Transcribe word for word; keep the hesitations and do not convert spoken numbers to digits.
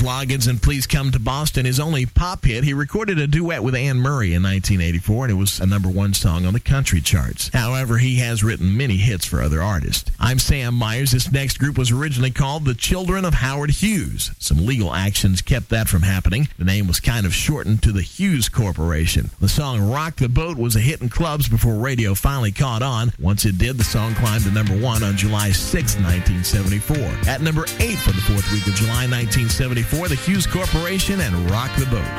Loggins and Please Come to Boston, his only pop hit. He recorded a duet with Anne Murray in nineteen eighty-four, and it was a number one song on the country charts. However, he has written many hits for other artists. I'm Sam Myers. This next group was originally called the Children of Howard Hughes. Some legal actions kept that from happening. The name was kind of shortened to the Hughes Corporation. The song Rock the Boat was a hit in clubs before radio finally caught on. Once it did, the song climbed to number one on July sixth, nineteen seventy-four. At number eight for the fourth week of July nineteen seventy-four, the Hughes Corporation and Rock the Boat.